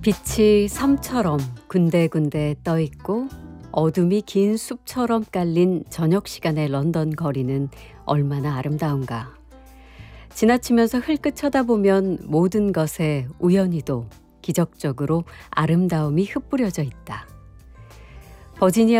빛이 섬처럼 군데군데 떠있고 어둠이 긴 숲처럼 깔린 저녁 시간의 런던 거리는 얼마나 아름다운가. 지나치면서 흘끗 쳐다보면 모든 것에 우연히도 기적적으로 아름다움이 흩뿌려져 있다. 버지니아